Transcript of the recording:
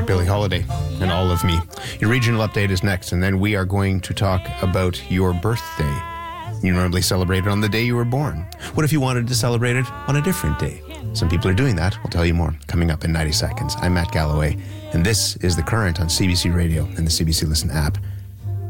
Billie Holiday and All of Me. Your regional update is next, and then we are going to talk about your birthday. You normally celebrate it on the day you were born. What if you wanted to celebrate it on a different day? Some people are doing that. We'll tell you more coming up in 90 seconds. I'm Matt Galloway, and this is The Current on CBC Radio and the CBC Listen app.